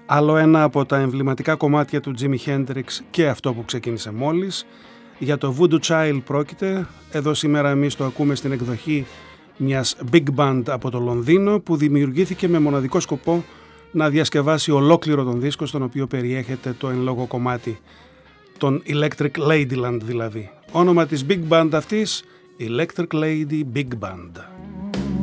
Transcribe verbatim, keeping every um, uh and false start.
Άλλο ένα από τα εμβληματικά κομμάτια του Jimi Hendrix και αυτό που ξεκίνησε μόλις. Για το Voodoo Child πρόκειται. Εδώ σήμερα εμείς το ακούμε στην εκδοχή μιας big band από το Λονδίνο που δημιουργήθηκε με μοναδικό σκοπό να διασκευάσει ολόκληρο τον δίσκο, στον οποίο περιέχεται το εν λόγω κομμάτι, τον Electric Ladyland δηλαδή. Όνομα της big band αυτής, Electric Lady Big Band.